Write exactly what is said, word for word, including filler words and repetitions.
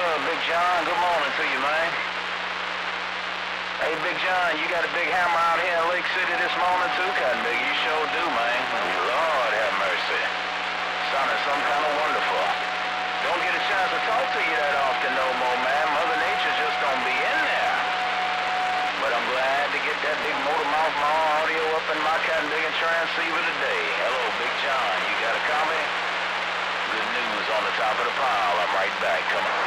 up, Big John? Good morning to you, man. Hey, Big John, you got a big hammer out here in Lake City this morning, too, Cotton Big? You sure do, man. Lord have mercy. Sounding some kind of wonderful. Don't get a chance to talk to you that often no more, man. Mother Nature just don't be in there. But I'm glad to get that big motor mouth my audio up in my Cotton Big and transceiver today. Hello, Big John. You got a comment? Good news on the top of the pile. I'm right back. Come on.